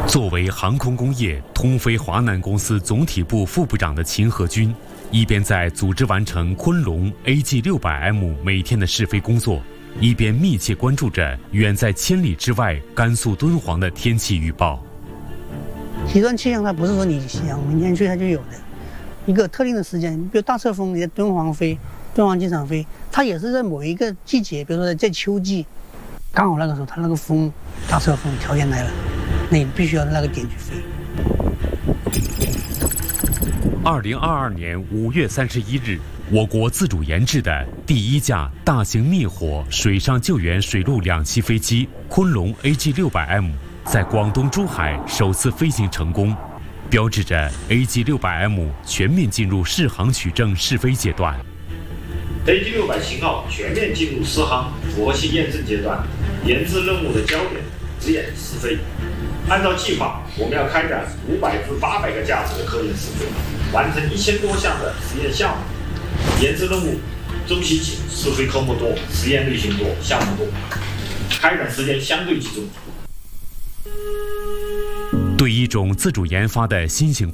作为航空工业通飞华南公司总体部副部长的秦和军，一边在组织完成昆龙 AG600M 每天的试飞工作，一边密切关注着远在千里之外甘肃敦煌的天气预报。 极端气象它不是说你想明天去它就有的，一个特定的时间，比如大侧风你在敦煌飞，敦煌机场飞，它也是在某一个季节，比如说在秋季，刚好那个时候它那个风大侧风条件来了，那你必须要在那个点去飞。 2022年5月31日，我国自主研制的第一架大型灭火水上救援水陆两栖飞机昆龙 AG600M 在广东珠海首次飞行成功，标志着 AG600M 全面进入试航取证试飞阶段。 AG600型号全面进入试航符合性验证阶段，研制任务的焦点直眼试飞。按照计划，我们要开展500至800个架次的科研试飞，完成1000多项的实验项目。研制任务周期紧，试飞科目多，实验类型多，项目多，开展时间相对集中。 对一种自主研发的新型